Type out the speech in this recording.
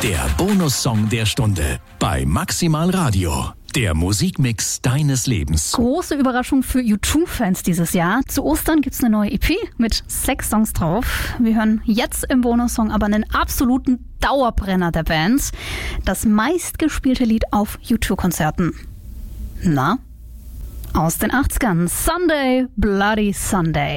Der Bonussong der Stunde bei Maximal Radio. Der Musikmix deines Lebens. Große Überraschung für U2-Fans dieses Jahr. Zu Ostern gibt's eine neue EP mit 6 Songs drauf. Wir hören jetzt im Bonussong aber einen absoluten Dauerbrenner der Band. Das meistgespielte Lied auf U2-Konzerten. Na? Aus den 80ern. Sunday, Bloody Sunday.